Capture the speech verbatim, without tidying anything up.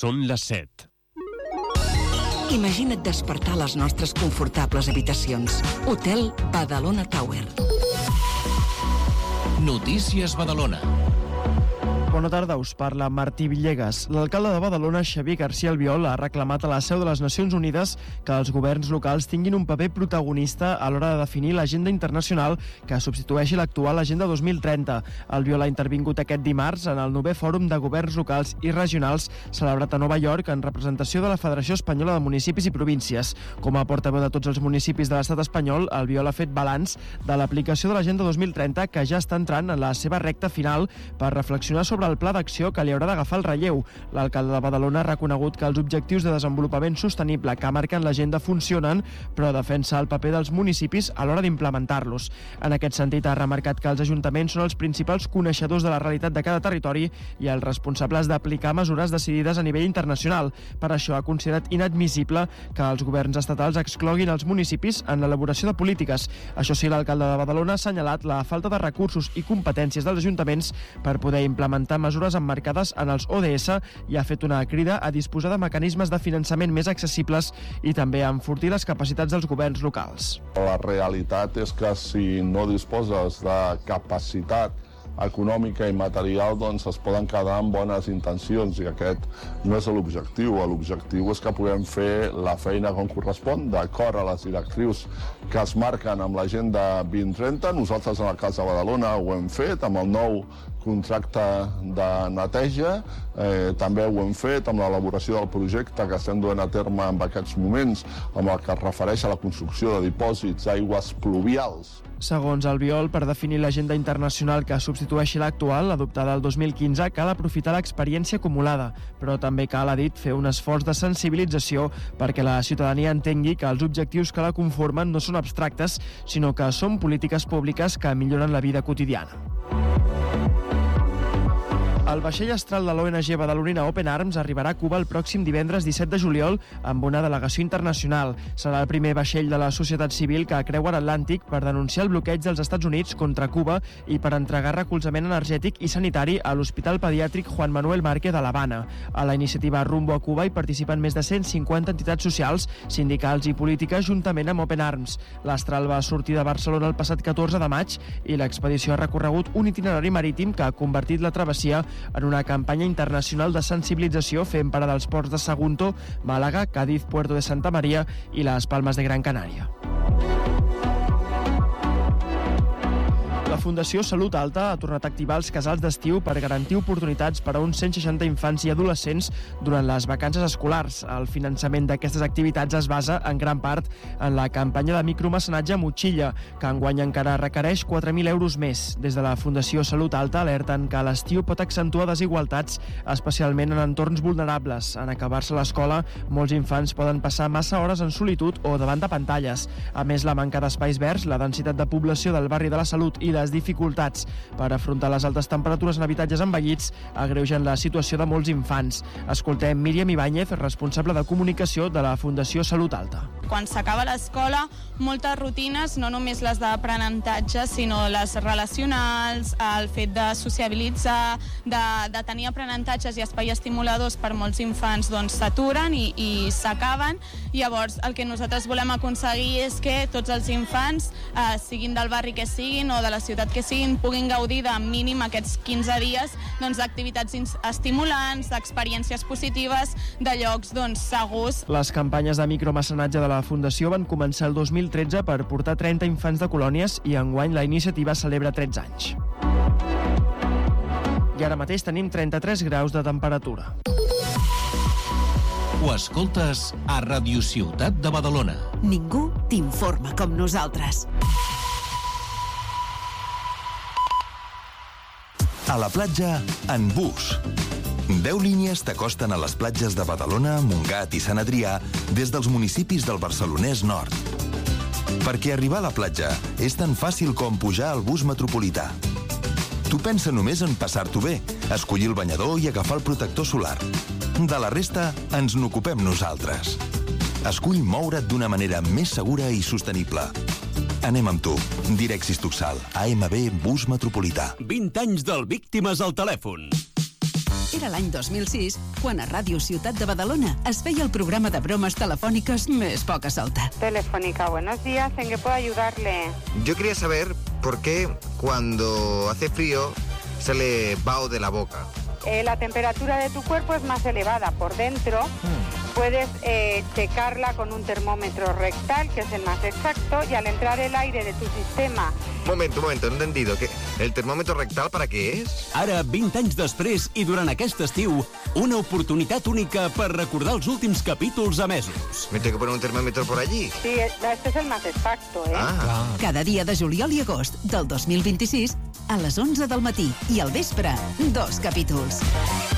Són les set. Imagina't despertar a les nostres confortables habitacions. Hotel Badalona Tower. Notícies Badalona. Bona tarda, us parla Martí Villegas. L'alcalde de Badalona, Xavier García Albiol, ha reclamat a la seu de les Nacions Unides que els governs locals tinguin un paper protagonista a l'hora de definir l'agenda internacional que substitueixi l'actual Agenda dos mil trenta. Albiol ha intervingut aquest dimarts en el novè Fòrum de Governs Locals i Regionals celebrat a Nova York en representació de la Federació Espanyola de Municipis i Províncies. Com a portaveu de tots els municipis de l'estat espanyol, Albiol ha fet balanç de l'aplicació de l'Agenda dos mil trenta que ja està entrant en la seva recta final per reflexionar sobre el pla d'acció que li haurà d'agafar el relleu. L'alcalde de Badalona ha reconegut que els objectius de desenvolupament sostenible que marquen l'agenda funcionen, però defensa el paper dels municipis a l'hora d'implementar-los. En aquest sentit, ha remarcat que els ajuntaments són els principals coneixedors de la realitat de cada territori i els responsables d'aplicar mesures decidides a nivell internacional. Per això ha considerat inadmissible que els governs estatals excloguin els municipis en l'elaboració de polítiques. Això sí, l'alcalde de Badalona ha assenyalat la falta de recursos i competències dels ajuntaments per poder implementar mesures emmarcades en els O D S i ha fet una crida a disposar de mecanismes de finançament més accessibles i també a enfortir les capacitats dels governs locals. La realitat és que si no disposes de capacitat econòmica i material, doncs es poden quedar amb bones intencions i aquest no és l'objectiu. L'objectiu és que puguem fer la feina com correspon, d'acord a les directrius que es marquen amb l'Agenda vint trenta. Nosaltres en el cas de Badalona ho hem fet amb el nou contracte de neteja, eh, també ho hem fet amb l'elaboració del projecte que estem duent a terme en aquests moments, amb el que es refereix a la construcció de dipòsits d'aigües pluvials. Segons Albiol, per definir l'agenda internacional que substitueixi l'actual, adoptada el dos mil quinze, cal aprofitar l'experiència acumulada, però també cal, ha dit, fer un esforç de sensibilització perquè la ciutadania entengui que els objectius que la conformen no són abstractes, sinó que són polítiques públiques que milloren la vida quotidiana. El vaixell astral de l'O N G badalonina Open Arms arribarà a Cuba el pròxim divendres disset de juliol amb una delegació internacional. Serà el primer vaixell de la societat civil que creua l'Atlàntic per denunciar el bloqueig dels Estats Units contra Cuba i per entregar recolzament energètic i sanitari a l'Hospital Pediàtric Juan Manuel Márquez de l'Havana. A la iniciativa Rumbo a Cuba hi participen més de cent cinquanta entitats socials, sindicals i polítiques juntament amb Open Arms. L'Astral va sortir de Barcelona el passat catorze de maig i l'expedició ha recorregut un itinerari marítim que ha convertit la travessia en una campanya internacional de sensibilització fent parada als ports de Sagunto, Màlaga, Cádiz, Puerto de Santa Maria i les Palmes de Gran Canària. La Fundació Salut Alta ha tornat a activar els casals d'estiu per garantir oportunitats per a uns cent seixanta infants i adolescents durant les vacances escolars. El finançament d'aquestes activitats es basa en gran part en la campanya de micromecenatge Motxilla, que enguany encara requereix quatre mil euros més. Des de la Fundació Salut Alta alerten que l'estiu pot accentuar desigualtats, especialment en entorns vulnerables. En acabar-se l'escola, molts infants poden passar massa hores en solitud o davant de pantalles. A més, la manca d'espais verds, la densitat de població del barri de la Salut i les dificultats per afrontar les altes temperatures en habitatges envellits agreugen la situació de molts infants. Escoltem Míriam Ibáñez, responsable de comunicació de la Fundació Salut Alta. Quan s'acaba l'escola, moltes rutines, no només les d'aprenentatge, sinó les relacionals, el fet de sociabilitzar, de, de tenir aprenentatges i espais estimuladors per molts infants, doncs s'aturen i, i s'acaben. Llavors, el que nosaltres volem aconseguir és que tots els infants, eh, siguin del barri que siguin o de la ciutat que siguin, puguin gaudir de mínim aquests quinze dies doncs, d'activitats estimulants, d'experiències positives, de llocs doncs, segurs. Les campanyes de micromecenatge de la Fundació van començar el dos mil tretze per portar trenta infants de colònies i enguany la iniciativa celebra tretze anys. I ara mateix tenim trenta-tres graus de temperatura. Ho escoltes a Ràdio Ciutat de Badalona. Ningú t'informa com nosaltres. A la platja, en bus. Deu línies t'acosten a les platges de Badalona, Montgat i Sant Adrià des dels municipis del Barcelonès Nord. Perquè arribar a la platja és tan fàcil com pujar al bus metropolità. Tu pensa només en passar-t'ho bé, escollir el banyador i agafar el protector solar. De la resta, ens n'ocupem nosaltres. Escull moure't d'una manera més segura i sostenible. Anem amb tu. Direxis Tuxal, A M B Bus Metropolità. vint anys del Víctimes al telèfon. Era l'any dos mil sis, quan a Ràdio Ciutat de Badalona es feia el programa de bromes telefòniques més poca solta. Telefónica, buenos días, ¿en qué puedo ayudarle? Yo quería saber por qué cuando hace frío se le vaho de la boca. Eh, la temperatura de tu cuerpo es más elevada por dentro. Puedes eh, checarla con un termómetro rectal, que es el más exacto, y al entrar el aire de tu sistema... Un momento, un momento, no he entendido. ¿Qué? ¿El termómetro rectal para qué es? Ara, vint anys després i durant aquest estiu, una oportunitat única per recordar els últims capítols emesos. ¿Me tengo que poner un termómetro por allí? Sí, este es el más exacto, ¿eh? Ah. Cada dia de juliol i agost del dos mil vint-i-sis a les onze del matí i al vespre, dos capítols.